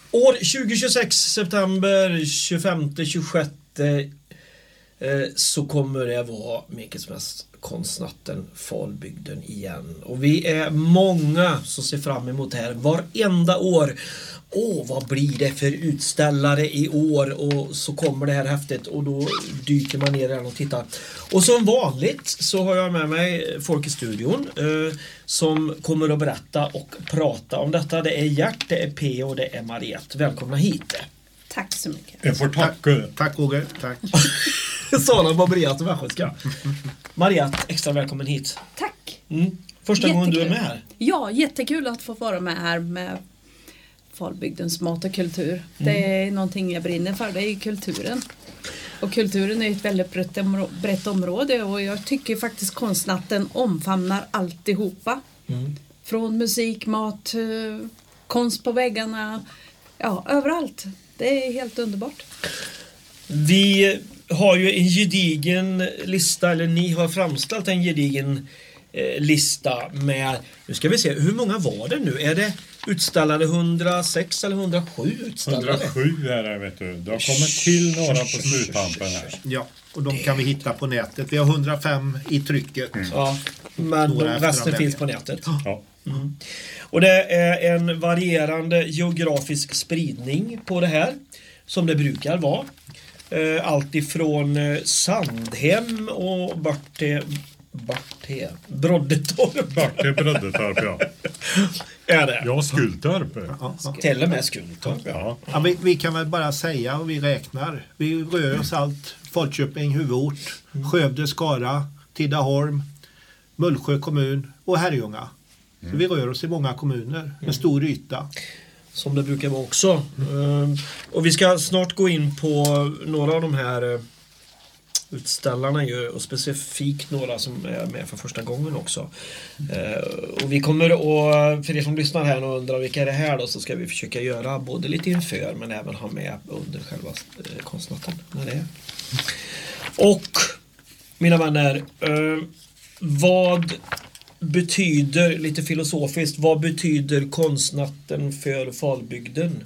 År 2026, september 25-26 så kommer det vara Mekelsmäss konstnatten Falbygden igen. Och vi är många som ser fram emot det här varenda år. Vad blir det för utställare i år? Och så kommer det här häftigt och då dyker man ner där och tittar. Och som vanligt så har jag med mig folk i studion som kommer att berätta och prata om detta. Det är Gert, det är P och det är Mariette. Välkomna hit. Tack så mycket. Jag får tacka. Tack Åge, tack. Sala Mariette, västgötska. Mariette, extra välkommen hit. Tack. Första gången du är med här. Ja, jättekul att få vara med här med Falbygdens mat och kultur. Det är någonting jag brinner för, det är kulturen. Och kulturen är ett väldigt brett område och jag tycker faktiskt konstnatten omfamnar alltihopa. Från musik, mat, konst på väggarna, ja, överallt. Det är helt underbart. Vi har ju en gedigen lista, eller ni har framställt en gedigen lista med, nu ska vi se, hur många var det nu? Är det utställare 106 eller 107 utställare? 107 är det, vet du. Det har kommit till några på sluttampen här. Ja, och de kan vi hitta på nätet. Vi har 105 i trycket. Ja, men resten finns på nätet. Ja. Och det är en varierande geografisk spridning på det här, som det brukar vara. Allt ifrån Sandhem och Broddetorp, ja. Är det? Ja, Skultorp. Till och med Skultorp, ja. Ja, vi kan väl bara säga och vi räknar. Vi rör oss allt. Falköping, huvudort, Skövde, Skara, Tidaholm, Mullsjö kommun och Herrljunga. Så vi rör oss i många kommuner med stor yta. Som det brukar vara också. Och vi ska snart gå in på några av de här utställarna ju, och specifikt några som är med för första gången också. Och vi kommer att, för er som lyssnar här och undrar vilka är det här då, så ska vi försöka göra både lite inför men även ha med under själva konstnatten när det är. Och mina vänner, vad betyder, lite filosofiskt, vad betyder konstnatten för Falbygden?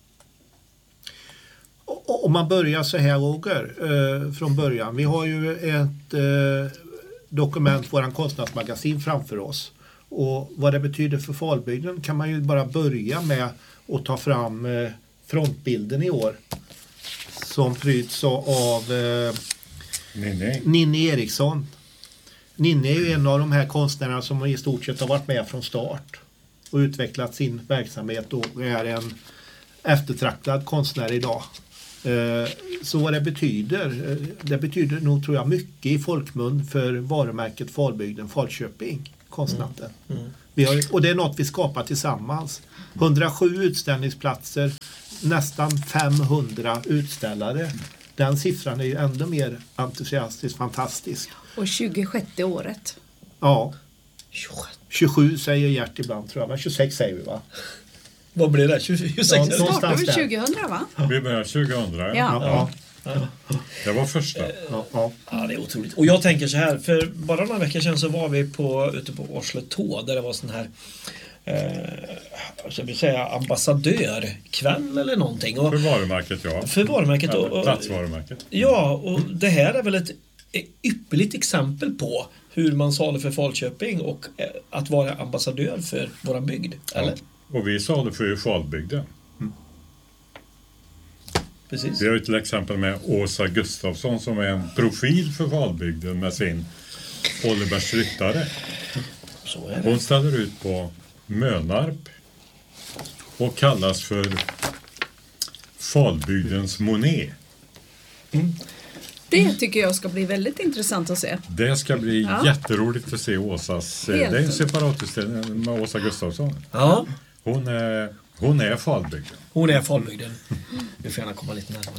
Om man börjar så här, Roger, från början. Vi har ju ett dokument, våran konstnärsmagasin framför oss. Och vad det betyder för Falbygden kan man ju bara börja med att ta fram frontbilden i år. Som pryds av Ninni Eriksson. Ninni är ju en av de här konstnärerna som i stort sett har varit med från start och utvecklat sin verksamhet och är en eftertraktad konstnär idag. Så vad det betyder nog, tror jag, mycket i folkmun för varumärket Falbygden, Falköping, konstnatten. Och det är något vi skapar tillsammans. 107 utställningsplatser, nästan 500 utställare. Den siffran är ju ändå mer entusiastisk, fantastisk. Och 26 året. Ja. 27 säger Gert ibland, tror jag. Men 26 säger vi, va? Vad blir det? 26? Ja, startade vi 2000, va? Vi började 2000, ja. Det var första. Ja, det är otroligt. Och jag tänker så här, för bara några veckor sedan så var vi ute på Orsletå där det var sån här jag vill säga ambassadörkväll eller någonting. Och för varumärket, ja. För varumärket. Platsvarumärket. Ja, och det här är väl ett ypperligt exempel på hur man sa det för Falköping och att vara ambassadör för våra bygd, eller? Och vi sa det för Falbygden. Precis. Vi har ju till exempel med Åsa Gustafsson som är en profil för Falbygden med sin Olivers ryttare. Så är det. Hon ställer ut på Mönarp och kallas för Falbygdens Monet. Det tycker jag ska bli väldigt intressant att se. Det ska bli jätteroligt att se Åsas. Det är en separatutställning med Åsa Gustafsson. Ja. Hon är Falbygden. Hon är Falbygden. Du får gärna komma lite närmare.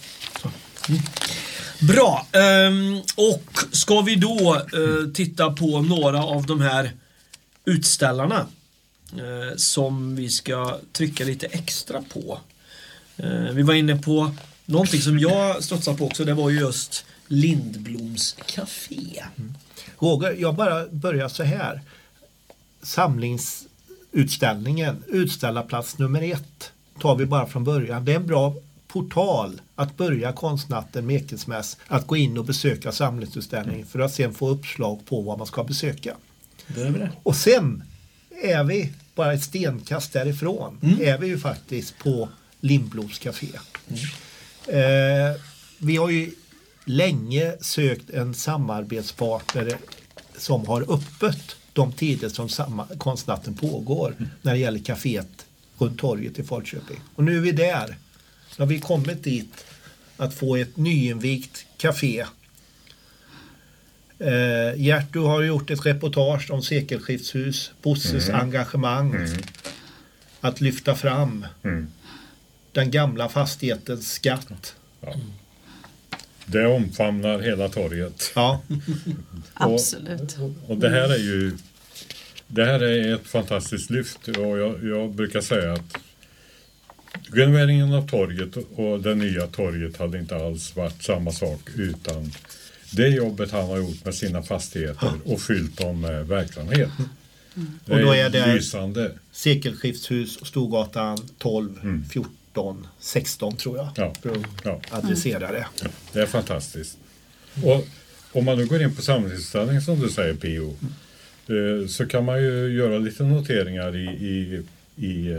Bra. Och ska vi då titta på några av de här utställarna som vi ska trycka lite extra på. Vi var inne på någonting som jag studsade på också. Det var just Lindbloms café. Roger, jag bara börjar så här. Samlingsutställningen, utställarplats nummer 1. tar vi bara från början. Det är en bra portal att börja konstnatten med Ekensmäss, att gå in och besöka samlingsutställningen för att sen få uppslag på vad man ska besöka. Det. Och sen är vi bara ett stenkast därifrån. Är vi ju faktiskt på Lindbloms café. Vi har ju länge sökt en samarbetspartner som har öppet de tider som konstnatten pågår när det gäller kaféet runt torget i Falköping. Och nu är vi där. Nu har vi kommit dit att få ett nyinvigt café. Gert, du har gjort ett reportage om sekelskiftshus, Bosses engagemang att lyfta fram den gamla fastighetens skatt. Ja. Det omfamnar hela torget. Ja. Absolut. Och det här är ett fantastiskt lyft, och jag brukar säga att renoveringen av torget och det nya torget hade inte alls varit samma sak utan det jobbet han har gjort med sina fastigheter och fyllt dem med verksamhet. Och då är det lysande. Sekelskiftshus, Storgatan 12, 14, 16 tror jag. Ja. För att adressera det. Det är fantastiskt. Och om man nu går in på samlingsutställningen som du säger, Pio, så kan man ju göra lite noteringar i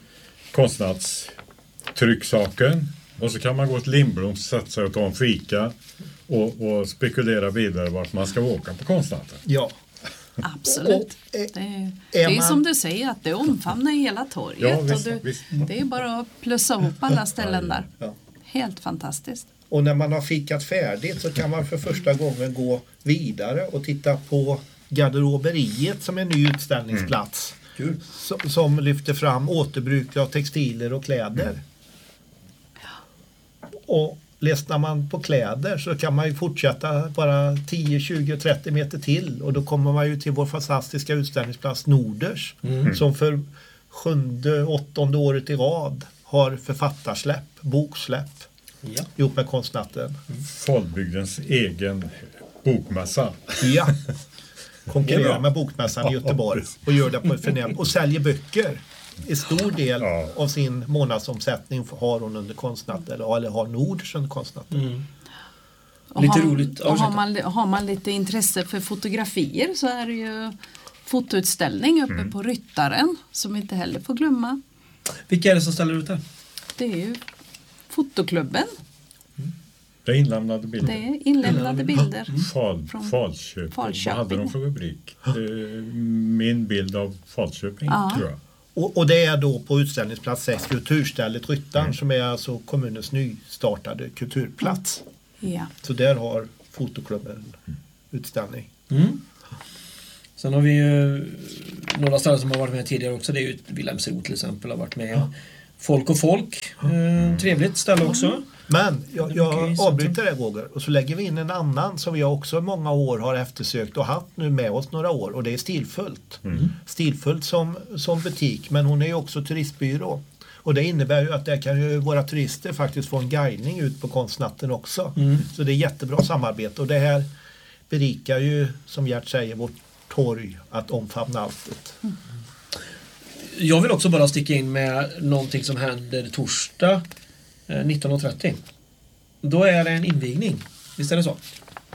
konstnadstrycksaken, och så kan man gå till Lindbloms, sätta sig och ta en fika och spekulera vidare vart man ska åka på konstnatten. Ja. Absolut. Det är som du säger, att det omfamnar hela torget. Ja, visst, och visst. Det är bara att plussa ihop alla ställen där. Ja. Helt fantastiskt. Och när man har fikat färdigt så kan man för första gången gå vidare och titta på garderoberiet som är en ny utställningsplats. Kul. Som lyfter fram återbruk av textiler och kläder. Och ledsnar man på kläder så kan man ju fortsätta bara 10, 20, 30 meter till, och då kommer man ju till vår fantastiska utställningsplats Norders som för 7:e, 8:e året i rad har författarsläpp, boksläpp ihop med konstnatten. Falbygdens egen bokmässa. Ja. Konkurrerar med bokmässan i Göteborg och gör det på ett förnämt och säljer böcker. En stor del av sin månadsomsättning har hon under konstnatten, eller har Norders under konstnatten. Lite roligt. Och har man lite intresse för fotografier så är det ju fotoutställning uppe på Ryttaren som vi inte heller får glömma. Vilka är det som ställer ut det? Det är ju fotoklubben. Det är inlämnade bilder. Det är inlämnade bilder. Falköping. Vad hade de för rubrik? Min bild av Falköping, tror jag. Och det är då på utställningsplats 6, kulturstället Ryttaren, som är alltså kommunens nystartade kulturplats. Ja. Så där har fotoklubben utställning. Sen har vi ju några ställen som har varit med tidigare också. Det är ju Wilhelmsro till exempel, har varit med. Folk och folk. Trevligt ställe också. Men jag avbryter det, Roger, och så lägger vi in en annan som vi också många år har eftersökt och haft nu med oss några år, och det är Stilfullt. Stilfullt som butik, men hon är ju också turistbyrå. Och det innebär ju att där kan ju våra turister faktiskt få en guidning ut på konstnatten också. Så det är jättebra samarbete, och det här berikar ju, som Gert säger, vårt torg att omfamna alltet. Jag vill också bara sticka in med någonting som händer torsdag 19.30. Då är det en invigning. Visst är det så?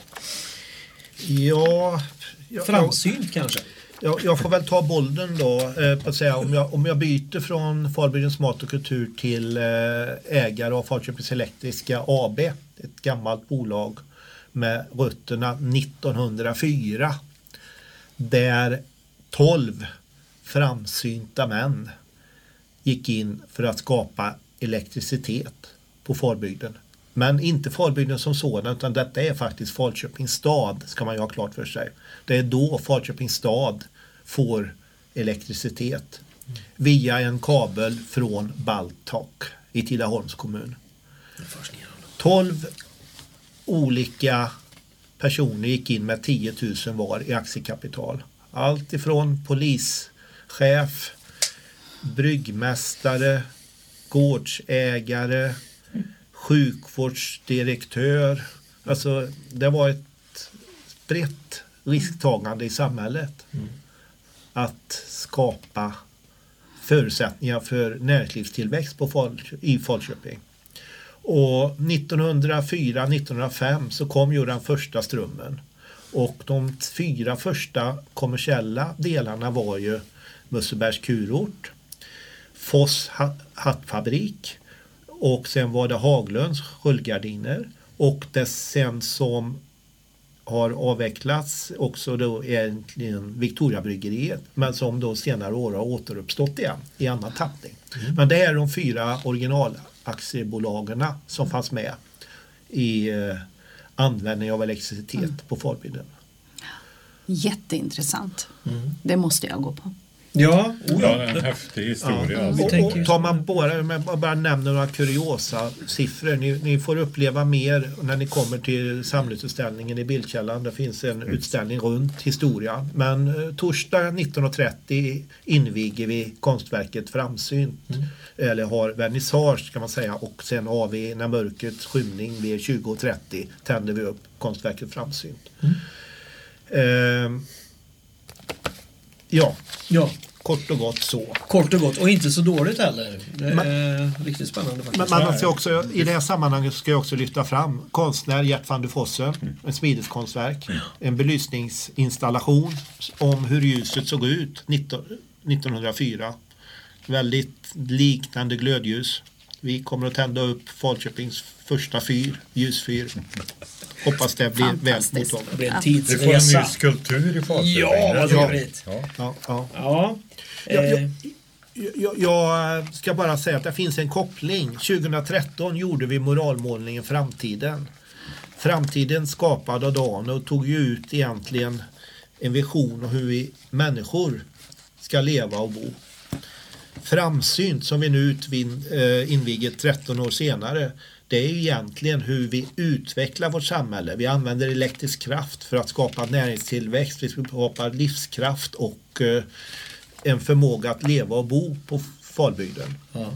Ja. Framsynt kanske. Jag får väl ta bollen då på att säga, om jag byter från Falbygdens mat och kultur till ägare av Falköpings Elektriska AB, ett gammalt bolag med rötterna 1904, där 12 framsynta män gick in för att skapa elektricitet på Falbygden. Men inte Falbygden som sådan, utan detta är faktiskt Falköpings stad, ska man ju ha klart för sig. Det är då Falköpings stad får elektricitet via en kabel från Baltok i Tidaholms kommun. 12 olika personer gick in med 10 000 var i aktiekapital. Allt ifrån polischef, bryggmästare, gårdsägare, sjukvårdsdirektör. Alltså det var ett brett risktagande i samhället att skapa förutsättningar för näringslivstillväxt i Falköping. Och 1904-1905 så kom ju den första strömmen. Och de 4 första kommersiella delarna var ju Musselbergs kurort, Foss hattfabrik och sen var det Haglunds rullgardiner och det sen som har avvecklats också då egentligen Victoriabryggeriet men som då senare år har återuppstått igen i annan tappning. Men det är de 4 originalaktiebolagen som fanns med i användning av elektricitet på Falbygden. Jätteintressant. Det måste jag gå på. Ja, en häftig historia. Alltså. Och tar man bara nämner några kuriosa siffror. Ni får uppleva mer när ni kommer till samlingsutställningen i Bildkällan. Det finns en utställning runt historia. Men torsdag 19.30 inviger vi konstverket Framsynt. Eller har vernissage kan man säga. Och sen har vi när mörkrets skymning vid 20.30 tänder vi upp konstverket Framsynt. Ja, kort och gott så. Kort och gott, och inte så dåligt heller. Det är riktigt spännande faktiskt. Men man ska också, i det här sammanhanget ska jag också lyfta fram konstnär Gert van der Fossen, en smideskonstverk, en belysningsinstallation om hur ljuset såg ut 1904. Väldigt liknande glödljus. Vi kommer att tända upp Falköpings första ljusfyr. Hoppas det blir väl mottaget. Det blir en Vi får en tidsresa. ny skulptur i Falköping. Ja, vad trevligt. Ja. Jag ska bara säga att det finns en koppling. 2013 gjorde vi moralmålningen Framtiden. Framtiden skapad av Dan och tog ju ut egentligen en vision om hur vi människor ska leva och bo. Framsynt som vi nu inviger 13 år senare, det är ju egentligen hur vi utvecklar vårt samhälle. Vi använder elektrisk kraft för att skapa näringstillväxt, vi skapar livskraft och en förmåga att leva och bo på Falbygden.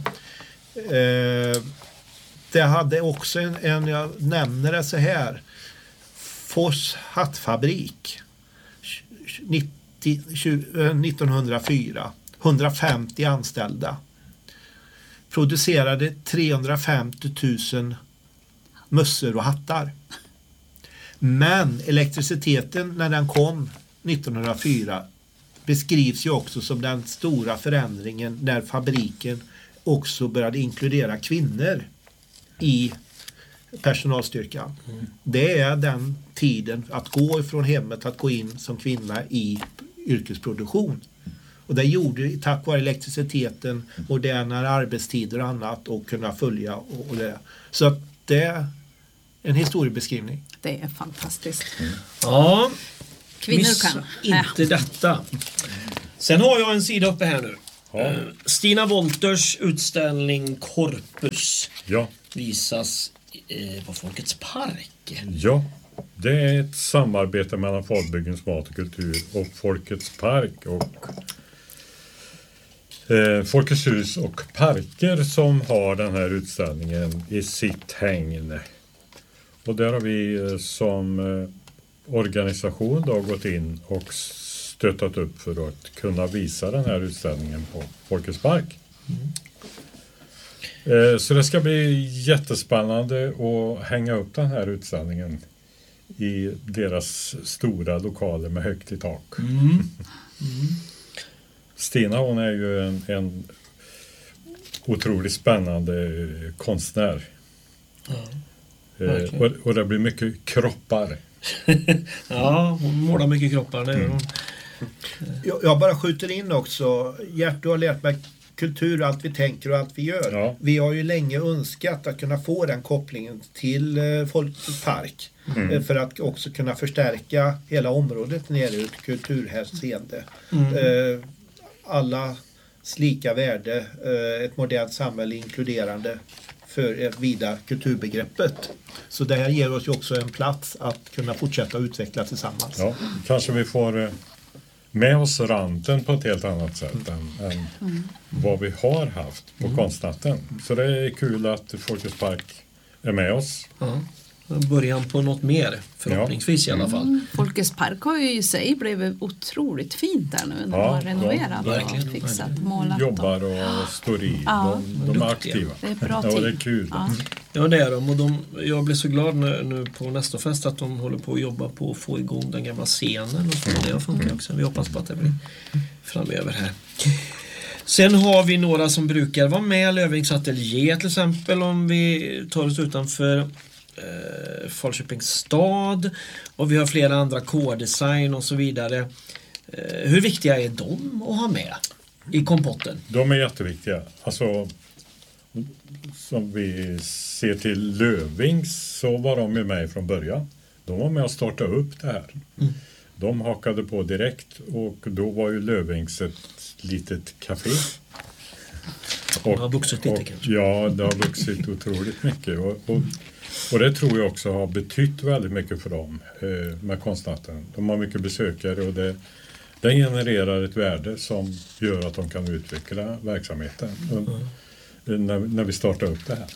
Det hade också jag nämner det så här, Foss hattfabrik 1904, 150 anställda, producerade 350 000 mössor och hattar. Men elektriciteten när den kom 1904 beskrivs ju också som den stora förändringen när fabriken också började inkludera kvinnor i personalstyrkan. Det är den tiden att gå ifrån hemmet att gå in som kvinna i yrkesproduktion. Och det gjorde tack vare elektriciteten, moderna arbetstider och annat och kunna följa och det. Så att det är en historiebeskrivning. Det är fantastiskt. Ja, Kvinnor kan. Inte detta. Sen har jag en sida uppe här nu. Stina Wolters utställning Corpus visas på Folkets park. Ja, det är ett samarbete mellan Falbygdens mat och kultur och Folkets park och Folkets hus och parker som har den här utställningen i sitt hägn. Och där har vi som organisation då gått in och stöttat upp för att kunna visa den här utställningen på Folkets park. Så det ska bli jättespännande att hänga upp den här utställningen i deras stora lokaler med högt i tak. Stina, hon är ju en otroligt spännande konstnär. Och det blir mycket kroppar. Ja, hon målar mycket kroppar. Det Jag bara skjuter in också. Gert, du har lärt mig kultur, allt vi tänker och allt vi gör. Ja. Vi har ju länge önskat att kunna få den kopplingen till Folkets park. För att också kunna förstärka hela området nere ur kulturhänseende. Allas lika värde, ett modernt samhälle inkluderande för ett vida kulturbegreppet. Så det här ger oss ju också en plats att kunna fortsätta utveckla tillsammans. Ja, kanske vi får med oss ranten på ett helt annat sätt än vad vi har haft på konstnatten. Så det är kul att Folkets park är med oss början på något mer, förhoppningsvis i alla fall. Folkets park har ju i sig blivit otroligt fint där nu när de har renoverat och fixat, målat. Jobbar och står i. De är aktiva. Det är bra det är kul. Ja, det är de. Och jag blir så glad nu på nästa fest att de håller på att jobba på att få igång den gamla scenen och så. Det har funkat också. Vi hoppas på att det blir framöver här. Sen har vi några som brukar vara med, Lövings Atelier till exempel, om vi tar oss utanför Falköpings stad, och vi har flera andra K-design och så vidare. Hur viktiga är de att ha med i kompotten? De är jätteviktiga. Alltså, som vi ser till Lövings så var de med från början. De var med och startade upp det här. De hakade på direkt, och då var ju Lövings ett litet café. Det har vuxit lite kanske. Ja, det har vuxit otroligt mycket. Och det tror jag också har betytt väldigt mycket för dem med konstnatten. De har mycket besökare, och det genererar ett värde som gör att de kan utveckla verksamheten när vi startar upp det här.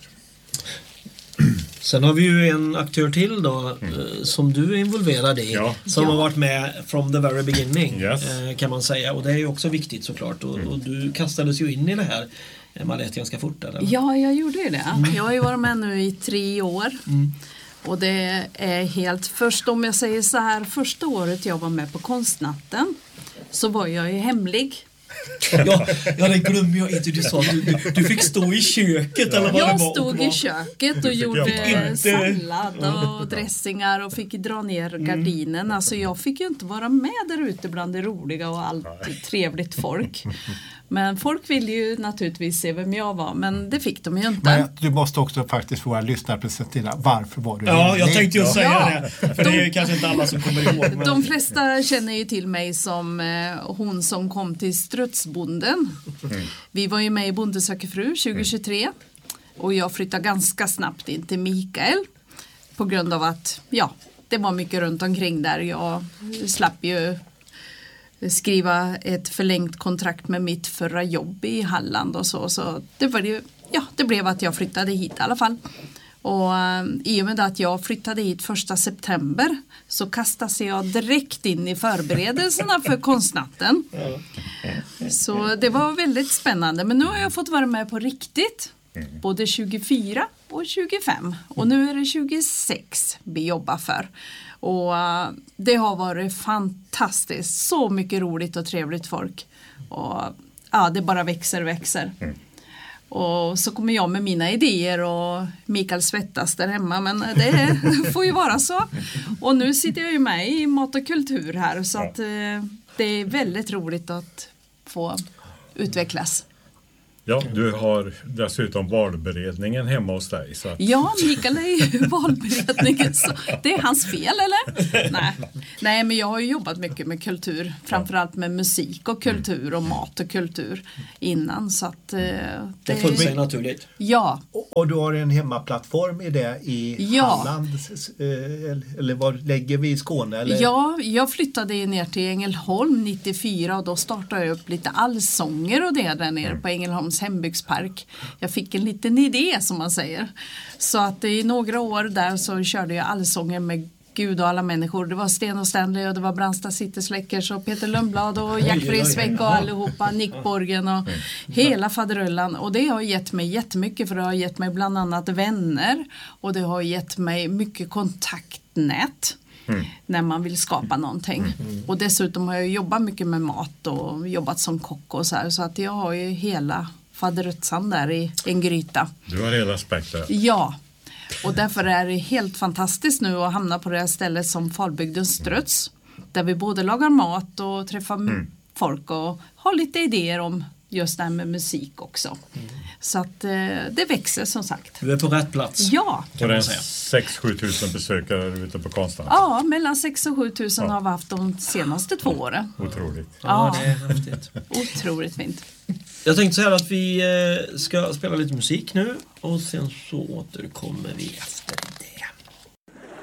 Sen har vi ju en aktör till då som du är involverad i, som har varit med from the very beginning, kan man säga, och det är ju också viktigt såklart, och du kastades ju in i det här ganska fort eller? Ja, jag gjorde ju det. Jag har ju varit med nu i 3 år. Och det är helt först, om jag säger så här, första året jag var med på konstnatten så var jag ju hemlig. Ja, det glömmer jag inte. Du sa att du fick stå i köket eller vad jag det var. Jag stod i köket och gjorde sallad och dressingar och fick dra ner gardinen. Alltså jag fick ju inte vara med där ute bland det roliga och allt trevligt folk. Men folk ville ju naturligtvis se vem jag var, men det fick de ju inte. Men du måste också faktiskt få lyssna presentera. Varför var du jag tänkte ju säga det. För det är ju kanske inte alla som kommer ihåg. Men... De flesta känner ju till mig som hon som kom till Strutsbonden. Vi var ju med i Bonde söker fru 2023. Och jag flyttade ganska snabbt in till Mikael. På grund av att, det var mycket runt omkring där. Jag slapp ju skriva ett förlängt kontrakt med mitt förra jobb i Halland och så det var ju, det blev att jag flyttade hit i alla fall. Och i och med att jag flyttade hit 1 september så kastade jag direkt in i förberedelserna för konstnatten. Så det var väldigt spännande, men nu har jag fått vara med på riktigt. Både 24 och 25. Och nu är det 26 vi jobbar för. Och det har varit fantastiskt. Så mycket roligt och trevligt folk. Och det bara växer. Och så kommer jag med mina idéer och Mikael svettas där hemma. Men det får ju vara så. Och nu sitter jag ju med i mat och kultur här. Så att det är väldigt roligt att få utvecklas. Ja, du har dessutom valberedningen hemma hos dig. Så att... Ja, Mikael är ju valberedningen. Så det är hans fel, eller? Nej, men jag har ju jobbat mycket med kultur. Framförallt med musik och kultur och mat och kultur innan. Så att, det föll sig naturligt. Ja. Och du har en hemmaplattform i det i Halland? Eller var lägger vi i Skåne? Eller? Ja, jag flyttade ner till Ängelholm 94 och då startade jag upp lite allsånger och det där nere på Ängelholms hembygdspark. Jag fick en liten idé som man säger. Så att i några år där så körde jag allsånger med Gud och alla människor. Det var Sten och Stanley och det var Brandsta City Släckers och Peter Lundblad och Jack Frisbeck och allihopa, Nick Borgen och hela faderullan. Och det har gett mig jättemycket, för det har gett mig bland annat vänner och det har gett mig mycket kontaktnät. När man vill skapa någonting. Och dessutom har jag jobbat mycket med mat och jobbat som kock och så här. Så att jag har ju hela faderutsan där i en gryta. Du har hela spektrat. Ja. Och därför är det helt fantastiskt nu att hamna på det här stället som Falbygdens Struts. Där vi både lagar mat och träffar folk och har lite idéer om just det här med musik också. Så att det växer som sagt. Du är på rätt plats. Ja. Och det är 6-7 tusen besökare ute på konstnatten. Ja, mellan 6 och 7 tusen har vi haft de senaste 2 åren. Otroligt. Ja, det är häftigt. Otroligt fint. Jag tänkte så här att vi ska spela lite musik nu och sen så återkommer vi efter